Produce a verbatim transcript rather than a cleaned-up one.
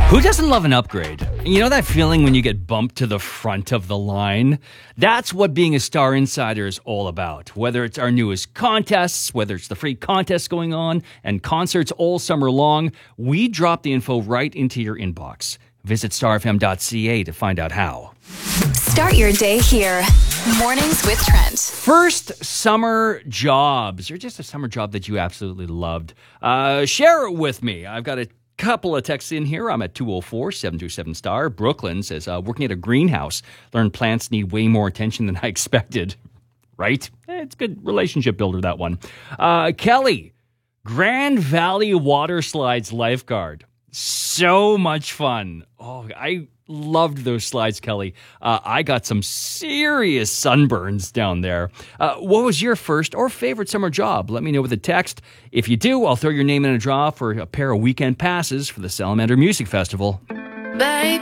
Who doesn't love an upgrade? You know that feeling when you get bumped to the front of the line? That's what being a Star Insider is all about. Whether it's our newest contests, whether it's the free contests going on, and concerts all summer long, we drop the info right into your inbox. Visit star f m dot c a to find out how. Start your day here. Mornings with Trent. First summer jobs, or just a summer job that you absolutely loved. Uh, share it with me. I've got a couple of texts in here. I'm at two oh four, seven two seven, star. Brooklyn says, uh, working at a greenhouse. Learned plants need way more attention than I expected. Right? Eh, it's a good relationship builder, that one. Uh, Kelly, Grand Valley Water Slides lifeguard. So much fun. Oh, I loved those slides, Kelly. Uh, I got some serious sunburns down there. Uh, what was your first or favorite summer job? Let me know with a text. If you do, I'll throw your name in a draw for a pair of weekend passes for the Salamander Music Festival. Bye.